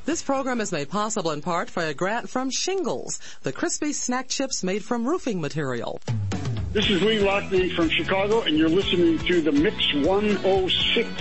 This program is made possible in part by a grant from Shingles, the crispy snack chips made from roofing material. This is Lee Loughnane from Chicago, and you're listening to the Mix 106.